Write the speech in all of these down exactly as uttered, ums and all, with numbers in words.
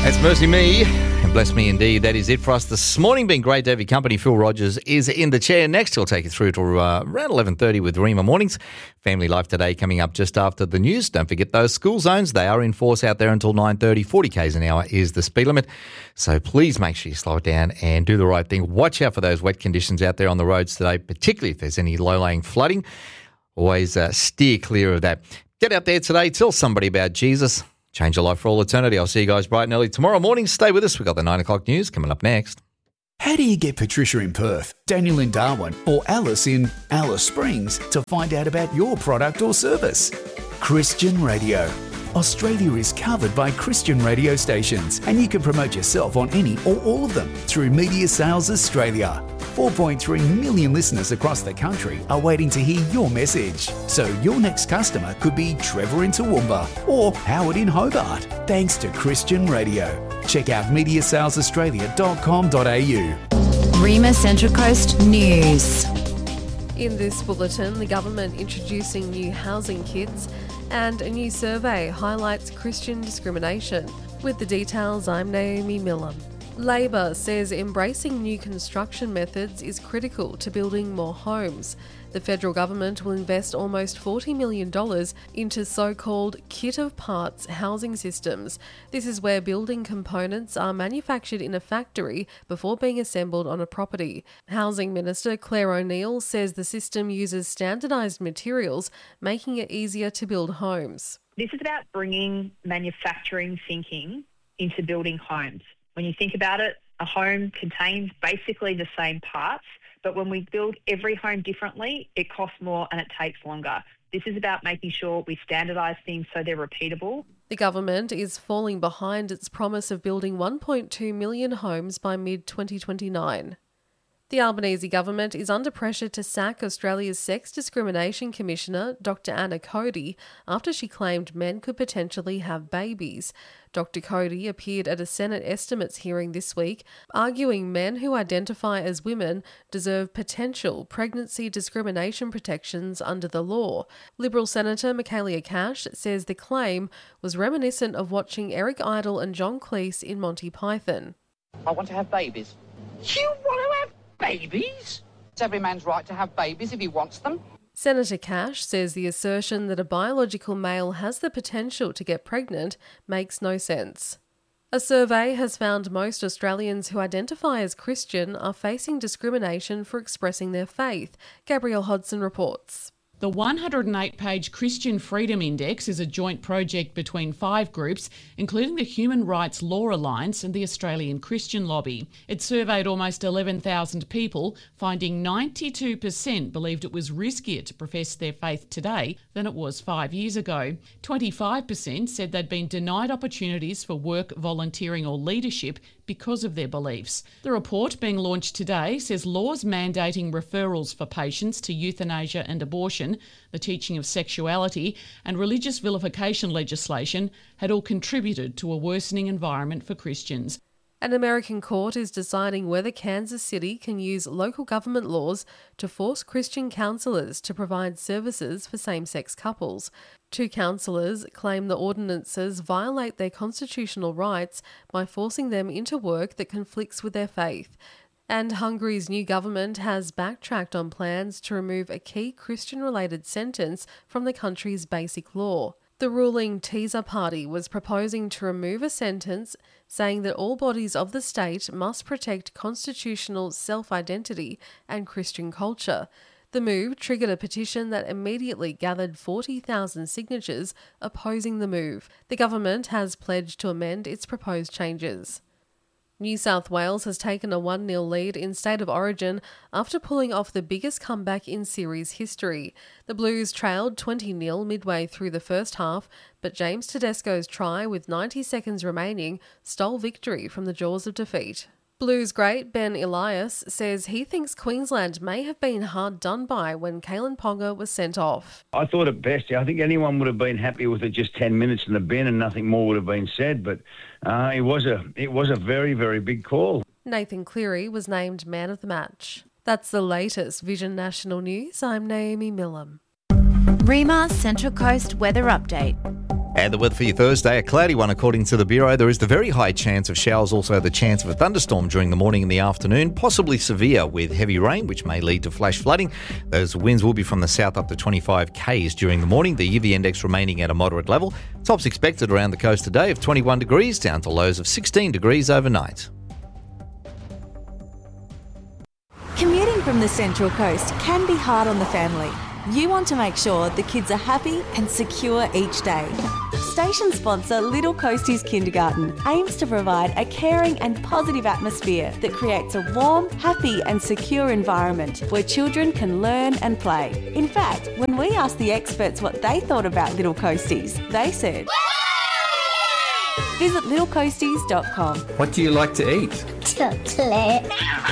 That's Mercy Me and Bless Me Indeed. That is it for us this morning. Been great to have your company. Phil Rogers is in the chair. Next, he'll take you through to uh, around eleven thirty with Rima Mornings. Family Life Today coming up just after the news. Don't forget those school zones. They are in force out there until nine thirty. forty kays an hour is the speed limit. So please make sure you slow it down and do the right thing. Watch out for those wet conditions out there on the roads today, particularly if there's any low-lying flooding. Always uh, steer clear of that. Get out there today. Tell somebody about Jesus. Change your life for all eternity. I'll see you guys bright and early tomorrow morning. Stay with us. We've got the nine o'clock news coming up next. How do you get Patricia in Perth, Daniel in Darwin, or Alice in Alice Springs to find out about your product or service? Christian Radio. Australia is covered by Christian radio stations, and you can promote yourself on any or all of them through Media Sales Australia. four point three million listeners across the country are waiting to hear your message. So your next customer could be Trevor in Toowoomba or Howard in Hobart, thanks to Christian Radio. Check out media sales australia dot com dot a u. Rima Central Coast News. In this bulletin, the government introducing new housing kits and a new survey highlights Christian discrimination. With the details, I'm Naomi Millam. Labor says embracing new construction methods is critical to building more homes. The federal government will invest almost forty million dollars into so-called kit of parts housing systems. This is where building components are manufactured in a factory before being assembled on a property. Housing Minister Claire O'Neill says the system uses standardised materials, making it easier to build homes. This is about bringing manufacturing thinking into building homes. When you think about it, a home contains basically the same parts, but when we build every home differently, it costs more and it takes longer. This is about making sure we standardise things so they're repeatable. The government is falling behind its promise of building one point two million homes by mid twenty twenty-nine. The Albanese government is under pressure to sack Australia's Sex Discrimination Commissioner, Doctor Anna Cody, after she claimed men could potentially have babies. Doctor Cody appeared at a Senate estimates hearing this week, arguing men who identify as women deserve potential pregnancy discrimination protections under the law. Liberal Senator Michaelia Cash says the claim was reminiscent of watching Eric Idle and John Cleese in Monty Python. I want to have babies. You want to have babies? It's every man's right to have babies if he wants them. Senator Cash says the assertion that a biological male has the potential to get pregnant makes no sense. A survey has found most Australians who identify as Christian are facing discrimination for expressing their faith. Gabrielle Hodson reports. The one hundred eight page Christian Freedom Index is a joint project between five groups, including the Human Rights Law Alliance and the Australian Christian Lobby. It surveyed almost eleven thousand people, finding ninety-two percent believed it was riskier to profess their faith today than it was five years ago. twenty-five percent said they'd been denied opportunities for work, volunteering or leadership because of their beliefs. The report, being launched today, says laws mandating referrals for patients to euthanasia and abortion, the teaching of sexuality and religious vilification legislation had all contributed to a worsening environment for Christians. An American court is deciding whether Kansas City can use local government laws to force Christian counsellors to provide services for same-sex couples. Two counsellors claim the ordinances violate their constitutional rights by forcing them into work that conflicts with their faith. And Hungary's new government has backtracked on plans to remove a key Christian-related sentence from the country's basic law. The ruling Teaser Party was proposing to remove a sentence saying that all bodies of the state must protect constitutional self-identity and Christian culture. The move triggered a petition that immediately gathered forty thousand signatures opposing the move. The government has pledged to amend its proposed changes. New South Wales has taken a one nil lead in State of Origin after pulling off the biggest comeback in series history. The Blues trailed twenty nil midway through the first half, but James Tedesco's try with ninety seconds remaining stole victory from the jaws of defeat. Blues great Ben Elias says he thinks Queensland may have been hard done by when Kalen Ponga was sent off. I thought it best. I think anyone would have been happy with it just ten minutes in the bin and nothing more would have been said, but uh, it was a it was a very, very big call. Nathan Cleary was named man of the match. That's the latest Vision National News. I'm Naomi Millam. Rima Central Coast Weather Update. And the weather for your Thursday, a cloudy one according to the Bureau. There is the very high chance of showers, also the chance of a thunderstorm during the morning and the afternoon, possibly severe with heavy rain, which may lead to flash flooding. Those winds will be from the south up to twenty-five kays during the morning, the U V index remaining at a moderate level. Tops expected around the coast today of twenty-one degrees, down to lows of sixteen degrees overnight. Commuting from the Central Coast can be hard on the family. You want to make sure the kids are happy and secure each day. Station sponsor Little Coasties Kindergarten aims to provide a caring and positive atmosphere that creates a warm, happy and secure environment where children can learn and play. In fact, when we asked the experts what they thought about Little Coasties, they said, visit little coasties dot com. What do you like to eat? Chocolate.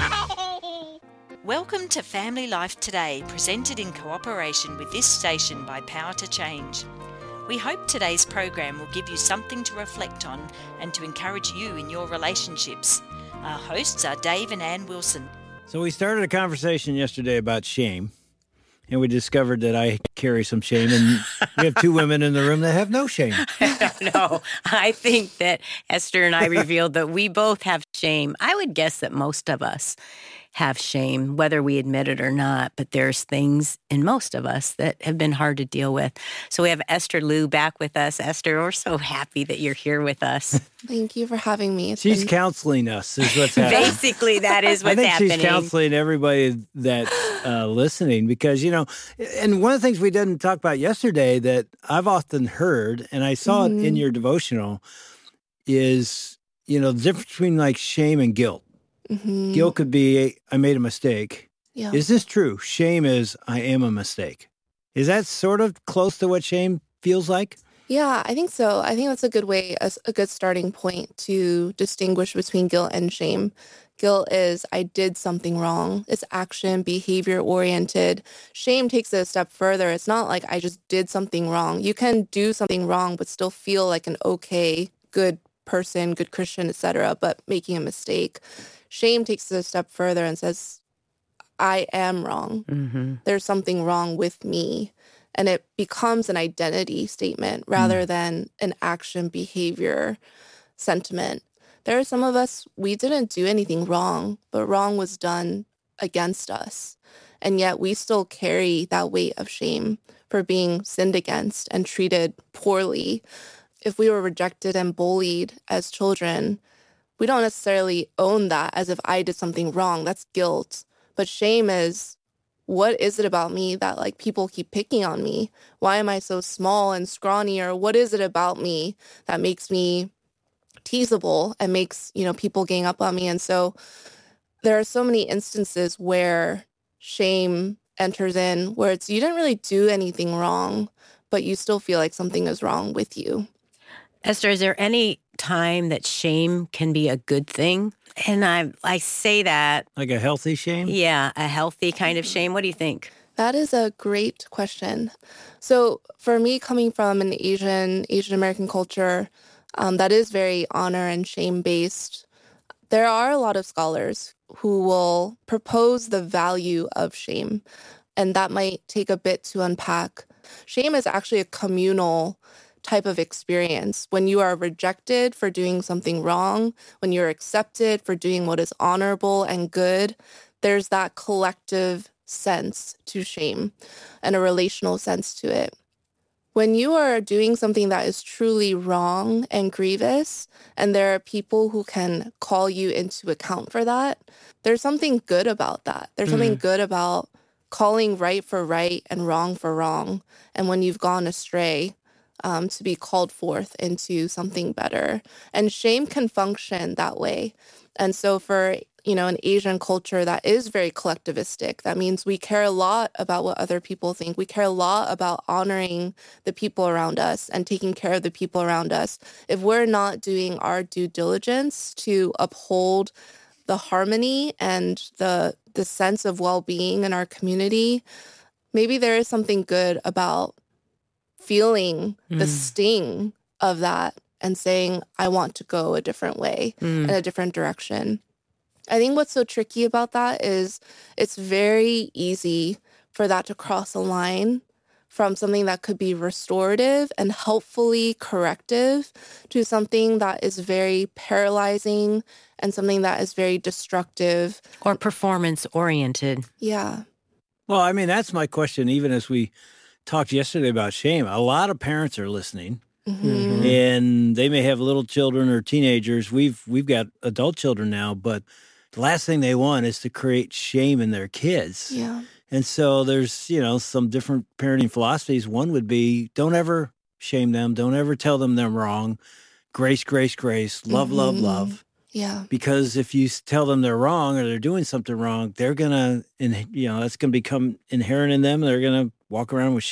Welcome to Family Life Today, presented in cooperation with this station by Power to Change. We hope today's program will give you something to reflect on and to encourage you in your relationships. Our hosts are Dave and Ann Wilson. So we started a conversation yesterday about shame, and we discovered that I carry some shame, and we have two women in the room that have no shame. No, I think that Esther and I revealed that we both have shame. I would guess that most of us have shame, whether we admit it or not, but there's things in most of us that have been hard to deal with. So we have Esther Liu back with us. Esther, we're so happy that you're here with us. Thank you for having me. It's she's been... counseling us, is what's happening. Basically, that is what's I think happening. She's counseling everybody that's uh, listening because, you know, and one of the things we didn't talk about yesterday that I've often heard, and I saw mm-hmm. it in your devotional, is, you know, the difference between like shame and guilt. Mm-hmm. Guilt could be, I made a mistake. Yeah. Is this true? Shame is, I am a mistake. Is that sort of close to what shame feels like? Yeah, I think so. I think that's a good way, a, a good starting point to distinguish between guilt and shame. Guilt is, I did something wrong. It's action, behavior oriented. Shame takes it a step further. It's not like I just did something wrong. You can do something wrong, but still feel like an okay, good person, good Christian, et cetera, but making a mistake. Shame takes it a step further and says, I am wrong. Mm-hmm. There's something wrong with me. And it becomes an identity statement rather mm. than an action, behavior, sentiment. There are some of us, we didn't do anything wrong, but wrong was done against us. And yet we still carry that weight of shame for being sinned against and treated poorly. If we were rejected and bullied as children, we don't necessarily own that as if I did something wrong. That's guilt. But shame is, what is it about me that like people keep picking on me? Why am I so small and scrawny? Or what is it about me that makes me teasable and makes, you know, people gang up on me? And so there are so many instances where shame enters in, where it's, you didn't really do anything wrong, but you still feel like something is wrong with you. Esther, is there any time that shame can be a good thing? And I I say that. Like a healthy shame? Yeah, a healthy kind of shame. What do you think? That is a great question. So for me, coming from an Asian, Asian American culture um, that is very honor and shame-based, there are a lot of scholars who will propose the value of shame. And that might take a bit to unpack. Shame is actually a communal type of experience. When you are rejected for doing something wrong, when you're accepted for doing what is honorable and good, there's that collective sense to shame and a relational sense to it. When you are doing something that is truly wrong and grievous, and there are people who can call you into account for that, there's something good about that. There's mm. something good about calling right for right and wrong for wrong. And when you've gone astray, Um, to be called forth into something better. And shame can function that way. And so for, you know, an Asian culture that is very collectivistic, that means we care a lot about what other people think. We care a lot about honoring the people around us and taking care of the people around us. If we're not doing our due diligence to uphold the harmony and the the sense of well-being in our community, maybe there is something good about feeling mm. the sting of that and saying, I want to go a different way, mm. in a different direction. I think what's so tricky about that is it's very easy for that to cross a line from something that could be restorative and helpfully corrective to something that is very paralyzing and something that is very destructive. Or performance-oriented. Yeah. Well, I mean, that's my question, even as we talked yesterday about shame. A lot of parents are listening, Mm-hmm. and they may have little children or teenagers. We've we've got adult children now, but the last thing they want is to create shame in their kids. Yeah. And so there's, you know, some different parenting philosophies. One would be don't ever shame them. Don't ever tell them they're wrong. Grace, grace, grace. Love, Mm-hmm. love, love. Yeah. Because if you tell them they're wrong or they're doing something wrong, they're going to, and you know, that's going to become inherent in them. They're going to walk around with